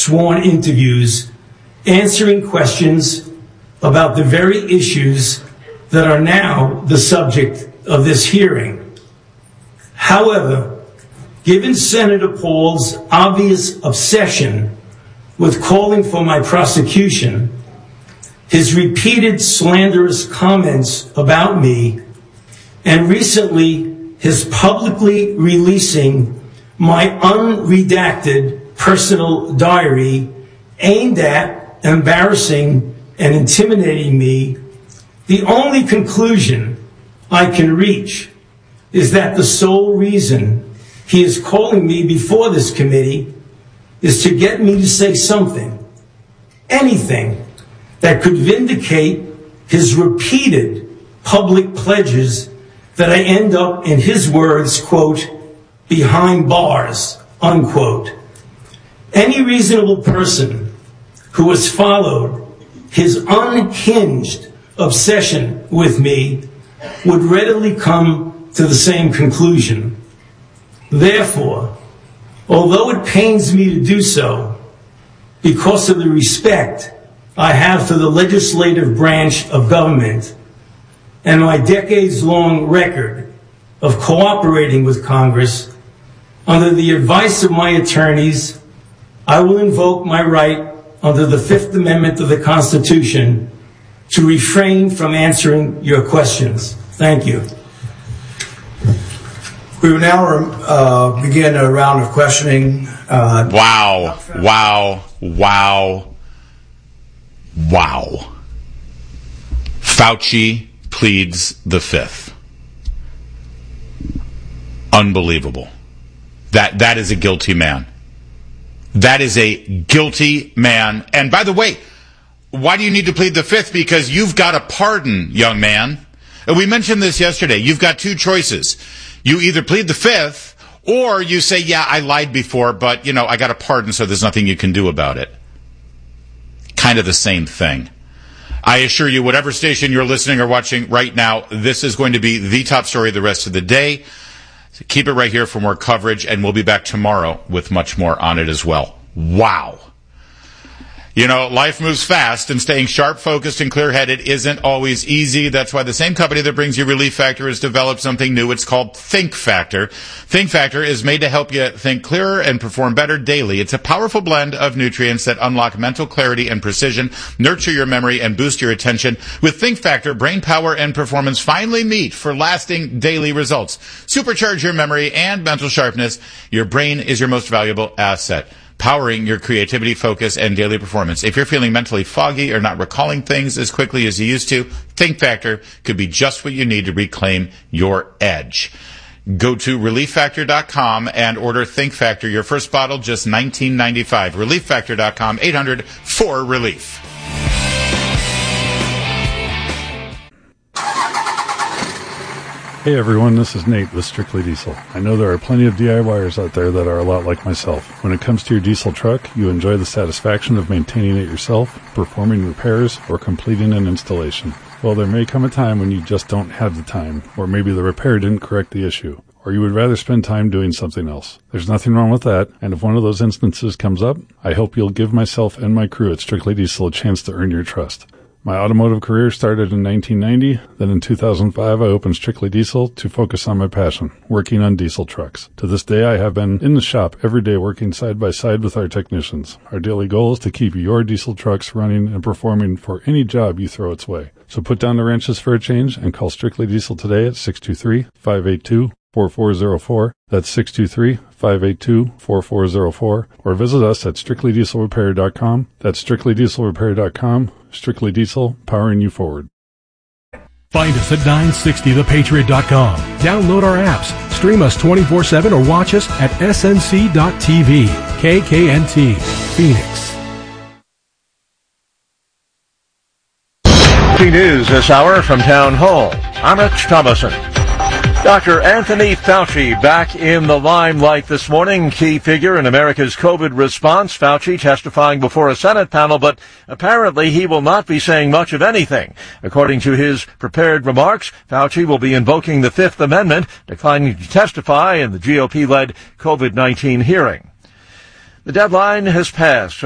sworn interviews answering questions about the very issues that are now the subject of this hearing. However, given Senator Paul's obvious obsession with calling for my prosecution, his repeated slanderous comments about me, and recently his publicly releasing my unredacted personal diary aimed at embarrassing and intimidating me, the only conclusion I can reach is that the sole reason he is calling me before this committee is to get me to say something, anything, that could vindicate his repeated public pledges that I end up, in his words, quote, behind bars, unquote. Any reasonable person who has followed his unhinged obsession with me would readily come to the same conclusion. Therefore, although it pains me to do so, because of the respect I have for the legislative branch of government and my decades-long record of cooperating with Congress, under the advice of my attorneys, I will invoke my right under the Fifth Amendment of the Constitution to refrain from answering your questions. Thank you. We will now begin a round of questioning. Wow. Fauci pleads the Fifth. Unbelievable. That is a guilty man. That is a guilty man. And by the way, why do you need to plead the Fifth? Because you've got a pardon, young man. And we mentioned this yesterday. You've got two choices. You either plead the Fifth, or you say, yeah, I lied before, but, I got a pardon, so there's nothing you can do about it. Kind of the same thing. I assure you, whatever station you're listening or watching right now, this is going to be the top story the rest of the day. So keep it right here for more coverage, and we'll be back tomorrow with much more on it as well. Wow. Life moves fast, and staying sharp, focused, and clear-headed isn't always easy. That's why the same company that brings you Relief Factor has developed something new. It's called Think Factor. Think Factor is made to help you think clearer and perform better daily. It's a powerful blend of nutrients that unlock mental clarity and precision, nurture your memory, and boost your attention. With Think Factor, brain power and performance finally meet for lasting daily results. Supercharge your memory and mental sharpness. Your brain is your most valuable asset, powering your creativity, focus, and daily performance. If you're feeling mentally foggy or not recalling things as quickly as you used to, Think Factor could be just what you need to reclaim your edge. Go to ReliefFactor.com and order Think Factor. Your first bottle, just $19.95. ReliefFactor.com, 800-4RELIEF. Hey everyone, this is Nate with Strictly Diesel. I know there are plenty of DIYers out there that are a lot like myself. When it comes to your diesel truck, you enjoy the satisfaction of maintaining it yourself, performing repairs, or completing an installation. Well, there may come a time when you just don't have the time, or maybe the repair didn't correct the issue, or you would rather spend time doing something else. There's nothing wrong with that, and if one of those instances comes up, I hope you'll give myself and my crew at Strictly Diesel a chance to earn your trust. My automotive career started in 1990. Then in 2005, I opened Strictly Diesel to focus on my passion, working on diesel trucks. To this day, I have been in the shop every day working side by side with our technicians. Our daily goal is to keep your diesel trucks running and performing for any job you throw its way. So put down the wrenches for a change and call Strictly Diesel today at 623-582-4404. That's 623-582-4404. Or visit us at strictlydieselrepair.com. That's strictlydieselrepair.com. Strictly Diesel, powering you forward. Find us at 960thepatriot.com. Download our apps, stream us 24/7, or watch us at snc.tv. KKNT, Phoenix. News this hour from Town Hall. I'm Rich Thomason. Dr. Anthony Fauci back in the limelight this morning, key figure in America's COVID response. Fauci testifying before a Senate panel, but apparently he will not be saying much of anything. According to his prepared remarks, Fauci will be invoking the Fifth Amendment, declining to testify in the GOP-led COVID-19 hearing. The deadline has passed